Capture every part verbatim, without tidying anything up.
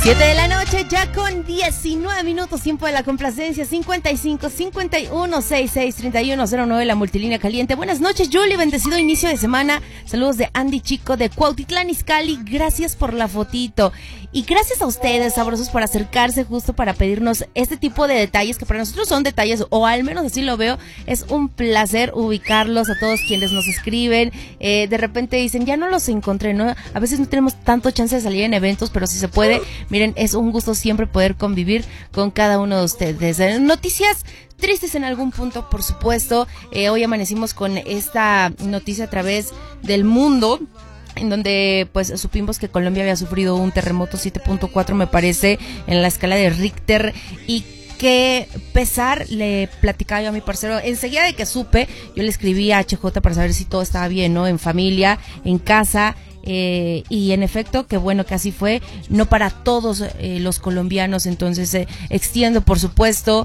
Siete de la noche, ya con diecinueve minutos, tiempo de la complacencia, cincuenta y cinco, cincuenta y uno, sesenta y seis, treinta y uno, cero nueve, la multilínea caliente. Buenas noches, Julie, bendecido inicio de semana. Saludos de Andy Chico de Cuautitlán Izcalli, gracias por la fotito. Y gracias a ustedes, sabrosos, por acercarse justo para pedirnos este tipo de detalles, que para nosotros son detalles, o al menos así lo veo. Es un placer ubicarlos a todos quienes nos escriben. Eh, de repente dicen, ya no los encontré, ¿no? A veces no tenemos tanto chance de salir en eventos, pero si se puede, miren, es un gusto siempre poder convivir con cada uno de ustedes. Noticias tristes en algún punto, por supuesto. Eh, hoy amanecimos con esta noticia a través del mundo, en donde pues supimos que Colombia había sufrido un terremoto siete punto cuatro, me parece, en la escala de Richter. Y qué pesar, le platicaba yo a mi parcero, enseguida de que supe, yo le escribí a H J para saber si todo estaba bien, ¿no? En familia, en casa. Eh, y en efecto, qué bueno que así fue, no para todos eh, los colombianos. Entonces eh, extiendo, por supuesto,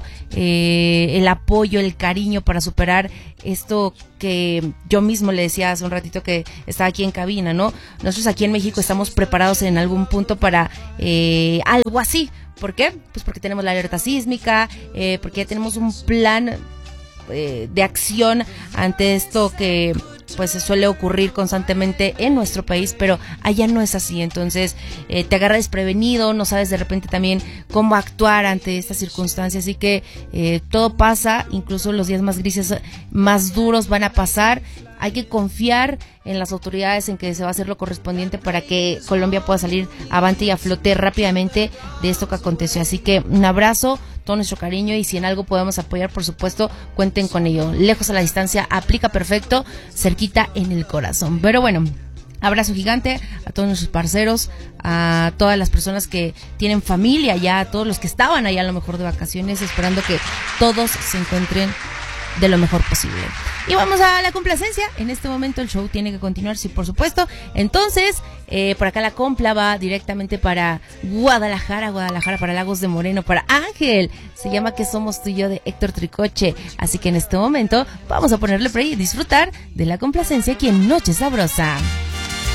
eh, el apoyo, el cariño para superar esto que yo mismo le decía hace un ratito que estaba aquí en cabina, ¿no? Nosotros aquí en México estamos preparados en algún punto para eh, algo así. ¿Por qué? Pues porque tenemos la alerta sísmica, eh, porque ya tenemos un plan eh, de acción ante esto que pues se suele ocurrir constantemente en nuestro país, pero allá no es así. Entonces eh, te agarra desprevenido, no sabes de repente también cómo actuar ante estas circunstancias, así que eh, todo pasa, incluso los días más grises, más duros van a pasar. Hay que confiar en las autoridades, en que se va a hacer lo correspondiente para que Colombia pueda salir avante y a flote rápidamente de esto que aconteció. Así que un abrazo, todo nuestro cariño, y si en algo podemos apoyar, por supuesto, cuenten con ello. Lejos a la distancia aplica perfecto, cerquita en el corazón. Pero bueno, abrazo gigante a todos nuestros parceros, a todas las personas que tienen familia allá, a todos los que estaban allá a lo mejor de vacaciones, esperando que todos se encuentren de lo mejor posible. Y vamos a la complacencia. En este momento el show tiene que continuar, sí, por supuesto. Entonces, eh, por acá la compla va directamente para Guadalajara, Guadalajara, para Lagos de Moreno, para Ángel. Se llama Que Somos Tú y Yo, de Héctor Tricoche. Así que en este momento vamos a ponerle play y disfrutar de la complacencia aquí en Noche Sabrosa.